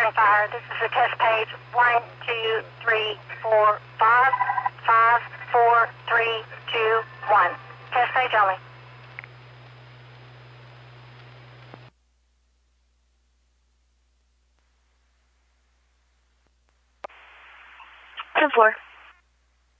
reporting fire. This is the test page. 1, 2, 3, 4, 5, 5, 4, 3, 2, 1. Test page only. 10-4.